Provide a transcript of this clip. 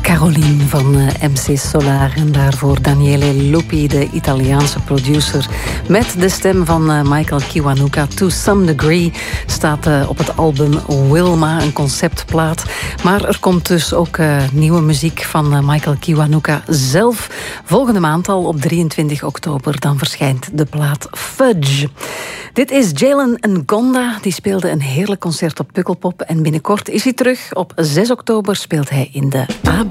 Caroline van MC Solar en daarvoor Daniele Lupi, de Italiaanse producer, met de stem van Michael Kiwanuka. To Some Degree staat op het album Wilma, een conceptplaat. Maar er komt dus ook nieuwe muziek van Michael Kiwanuka zelf. Volgende maand al op 23 oktober, dan verschijnt de plaat Fudge. Dit is Jalen Ngonda, die speelde een heerlijk concert op Pukkelpop en binnenkort is hij terug. Op 6 oktober speelt hij in de AB.